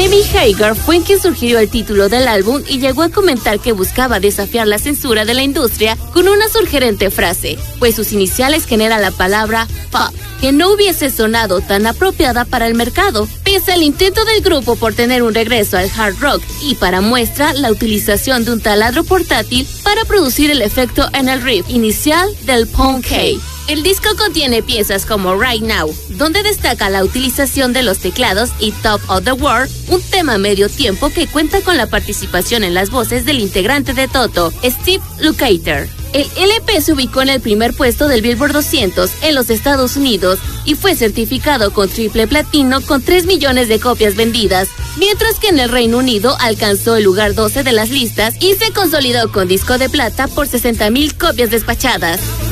Sammy Hagar fue quien sugirió el título del álbum y llegó a comentar que buscaba desafiar la censura de la industria con una sugerente frase, pues sus iniciales generan la palabra pop, que no hubiese sonado tan apropiada para el mercado, pese al intento del grupo por tener un regreso al hard rock y para muestra la utilización de un taladro portátil para producir el efecto en el riff inicial del Punkey. El disco contiene piezas como Right Now, donde destaca la utilización de los teclados, y Top of the World, un tema medio tiempo que cuenta con la participación en las voces del integrante de Toto, Steve Lukather. El LP se ubicó en el primer puesto del Billboard 200 en los Estados Unidos y fue certificado con triple platino con 3 millones de copias vendidas, mientras que en el Reino Unido alcanzó el lugar 12 de las listas y se consolidó con disco de plata por 60,000 copias despachadas.